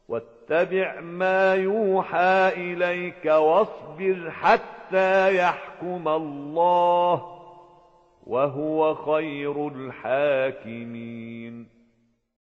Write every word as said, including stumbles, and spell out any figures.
واتبع ما يوحى إليك واصبر حتى يحكم الله وهو خير الحاكمين.